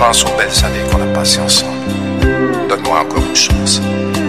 pense aux belles années qu'on a passées ensemble. Donne-moi encore une chance.